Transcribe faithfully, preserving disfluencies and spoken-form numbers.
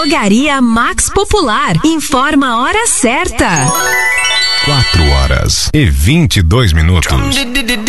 Drogaria Max Popular. Informa a hora certa. Quatro horas e vinte e dois minutos.